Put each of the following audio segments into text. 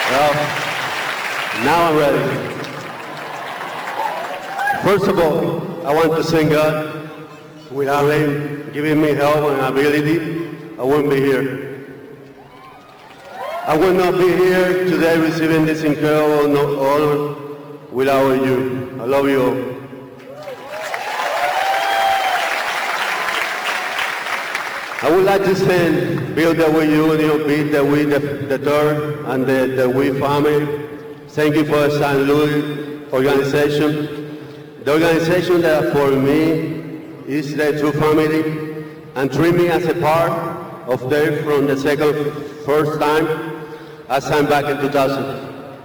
Well, now I'm ready. First of all, I want to thank God. Without Him giving me help and ability, I wouldn't be here. I would not be here today receiving this incredible honor without you. I love you all. I would like to thank Bill DeWitt Jr., Bill DeWitt the third, and the DeWitt family. Thank you for the St. Louis organization. The organization that for me is the true family and treat me as a part of them from the first time I signed back in 2000.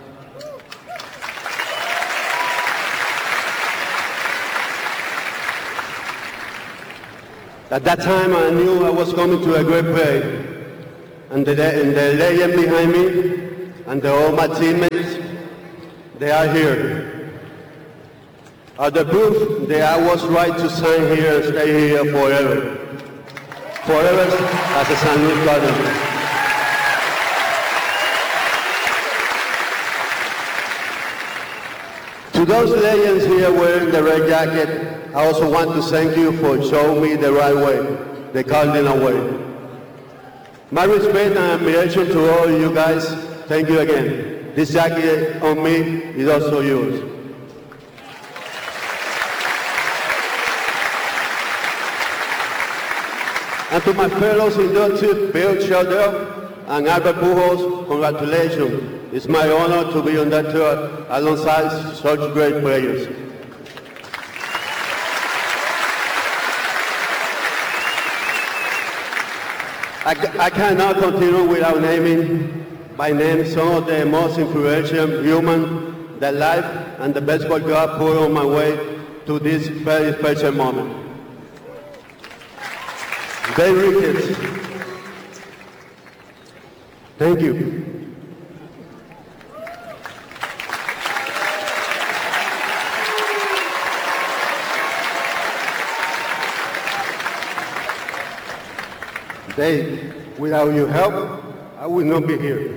At that time, I knew I was coming to a great place, and the legend behind me and all my teammates, they are here. Are the proof that I was right to sign here and stay here forever. Forever as a St. Louis Cardinal. To those legends here wearing the red jacket, I also want to thank you for showing me the right way, the Cardinal way. My respect and admiration to all you guys. Thank you again. This jacket on me is also yours. And to my fellows inductees, Bill Shelder and Albert Pujols, congratulations. It's my honor to be inducted alongside such great players. I cannot continue without naming by name some of the most influential humans that life and the baseball God put on my way to this very special moment. Dave Ricketts, thank you. Dave, without your help, I would not be here.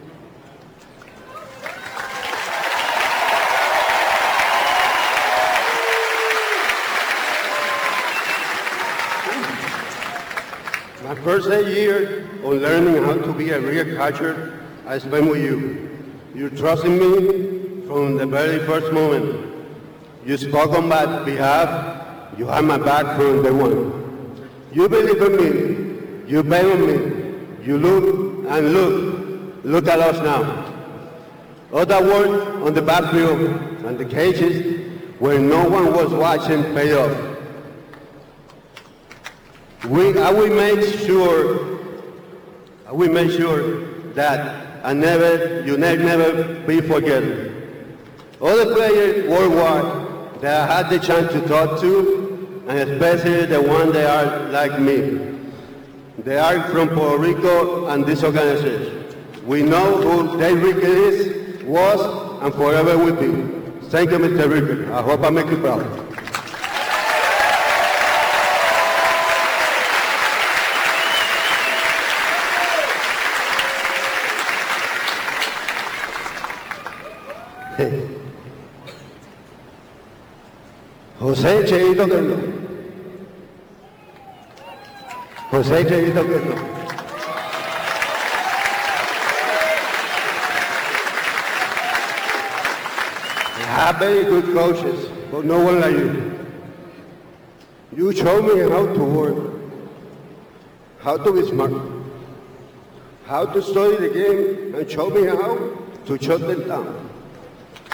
My first 8 years on learning how to be a real catcher, I spent with you. You trusted me from the very first moment. You spoke on my behalf. You had my back from day one. You believe in me. You bet on me. You look and look. Look at us now. All that work on the backfield and the cages where no one was watching paid off. I will make sure that you never be forgotten. All the players worldwide that I had the chance to talk to, and especially the ones that are like me. They are from Puerto Rico and this organization. We know who Dave Ricketts is, was, and forever will be. Thank you, Mr. Ricketts. I hope I make you proud. José Cheito Quendo. José Cheito Quendo. I have very good coaches, but no one like you. You showed me how to work, how to be smart, how to study the game, and show me how to shut them down.